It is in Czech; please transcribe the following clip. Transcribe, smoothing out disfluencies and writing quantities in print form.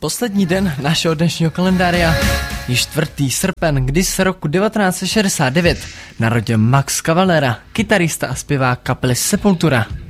Poslední den našeho dnešního kalendária je 4. srpen, kdy se roku 1969 narodil Max Cavalera, kytarista a zpěvák kapely Sepultura.